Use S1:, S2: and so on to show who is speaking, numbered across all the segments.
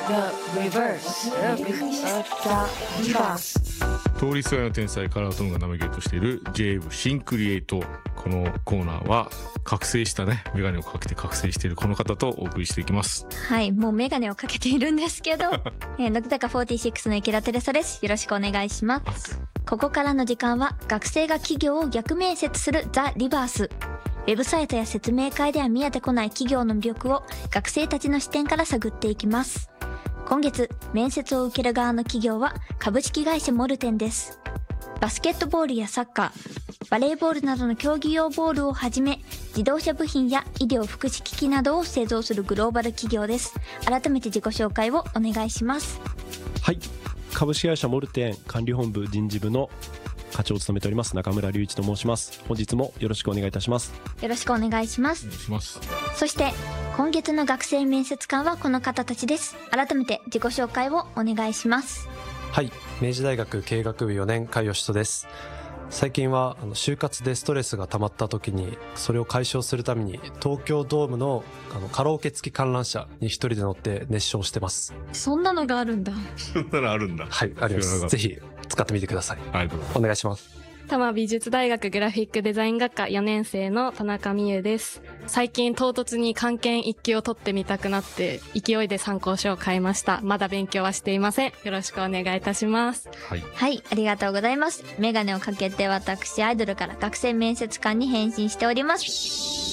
S1: The reverse of the reverse。
S2: 通りすがりの天才カラートムがナビゲートしている J-Wave 新クリエイト。このコーナーは覚醒したね、メガネをかけて覚醒しているこの方とお送りしていきます。
S3: はい、もうメガネをかけているんですけど乃木坂46の池田テレサです。よろしくお願いします。ここからの時間は学生が企業を逆面接するザ・リバース。ウェブサイトや説明会では見えてこない企業の魅力を学生たちの視点から探っていきます。今月、面接を受ける側の企業は株式会社モルテンです。バスケットボールやサッカー、バレーボールなどの競技用ボールをはじめ、自動車部品や医療福祉機器などを製造するグローバル企業です。改めて自己紹介をお願いします。
S4: はい、株式会社モルテン管理本部人事部の課長を務めております中村隆一と申します。本日もよろしくお願いいたします。
S3: よろしくお願いします。
S2: お願いします。
S3: そして今月の学生面接官はこの方たちです。改めて自己紹介をお願いします。
S5: はい、明治大学経営学部4年甲斐義人です。最近は就活でストレスが溜まった時にそれを解消するために東京ドームのカラオケ付き観覧車に一人で乗って熱唱してます。
S3: そんなのがあるんだ。
S2: そんなのあるんだ。
S5: はい、あります。ぜひ使ってみてください。
S2: はい、どうぞ。
S5: お願いします。
S6: 多摩美術大学グラフィックデザイン学科4年生の田中美優です。最近唐突に漢検1級を取ってみたくなって勢いで参考書を買いました。まだ勉強はしていません。よろしくお願いいたします。
S2: はい。
S3: はい、ありがとうございます。メガネをかけて私アイドルから学生面接官に変身しております。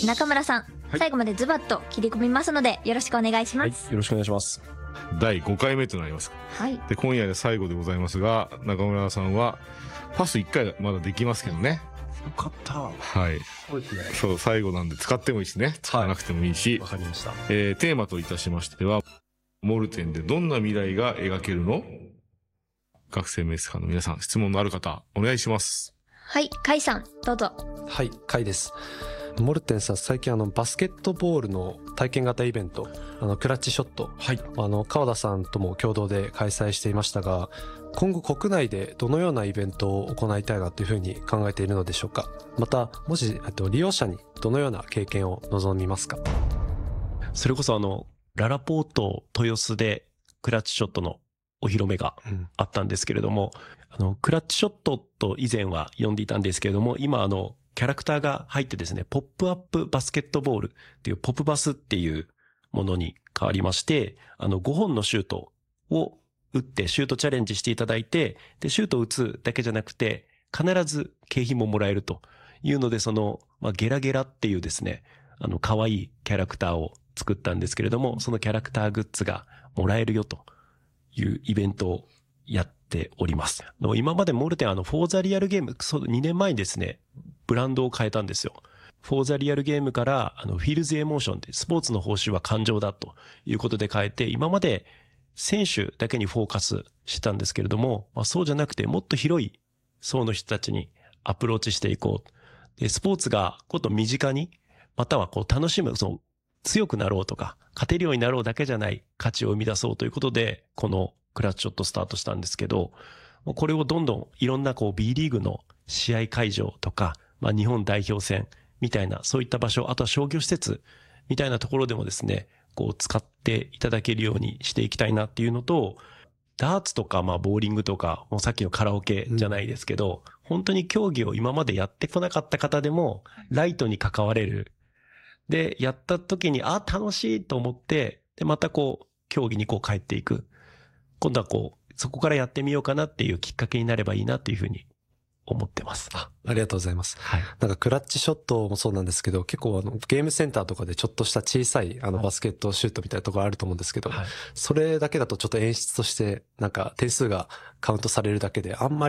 S3: 中村さん、
S2: はい、
S3: 最後までズバッと切り込みますのでよろしくお願いします。
S4: はい、よろしくお願いします。
S2: 第5回目となります。
S3: はい。
S2: で、今夜で最後でございますが、中村さんはパス1回まだできますけどね。
S4: よかった。
S2: はい。
S4: そうですね。
S2: そう、最後なんで使ってもいいしね。使わなくてもいいし。
S4: わかりました。
S2: テーマといたしましては、モルテンでどんな未来が描けるの？学生面接官の皆さん、質問のある方、お願いします。
S3: はい、甲斐さん、どうぞ。
S5: はい、甲斐です。モルテンさん、最近バスケットボールの体験型イベント、クラッチショット、はい、川田さんとも共同で開催していましたが、今後国内でどのようなイベントを行いたいなというふうに考えているのでしょうか。また、もし利用者にどのような経験を望みますか。
S4: それこそララポート豊洲でクラッチショットのお披露目があったんですけれども、クラッチショットと以前は呼んでいたんですけれども、今キャラクターが入ってですね、ポップアップバスケットボールっていうポップバスっていうものに変わりまして、5本のシュートを打ってシュートチャレンジしていただいて、で、シュートを打つだけじゃなくて、必ず景品ももらえるというので、ゲラゲラっていうですね、可愛いキャラクターを作ったんですけれども、そのキャラクターグッズがもらえるよというイベントをやっております。今までモルテンフォーザリアルゲーム、2年前にですね、ブランドを変えたんですよ。フォーザリアルゲームからフィールズエモーションでスポーツの報酬は感情だということで変えて、今まで選手だけにフォーカスしてたんですけれども、そうじゃなくてもっと広い層の人たちにアプローチしていこう。で、スポーツがこと身近に、または楽しむ、強くなろうとか、勝てるようになろうだけじゃない価値を生み出そうということで、このクラッチショットスタートしたんですけど、これをどんどんいろんなB リーグの試合会場とか、日本代表戦みたいな、そういった場所、あとは商業施設みたいなところでもですね、使っていただけるようにしていきたいなっていうのと、ダーツとか、ボーリングとか、もうさっきのカラオケじゃないですけど、本当に競技を今までやってこなかった方でも、ライトに関われる。で、やった時に、楽しいと思って、で、また競技に帰っていく。今度はそこからやってみようかなっていうきっかけになればいいなっていうふうに思ってます。
S5: ありがとうございます。
S4: はい。
S5: なんかクラッチショットもそうなんですけど、結構ゲームセンターとかでちょっとした小さいバスケットシュートみたいなところあると思うんですけど、はい、それだけだとちょっと演出としてなんか点数がカウントされるだけであんまり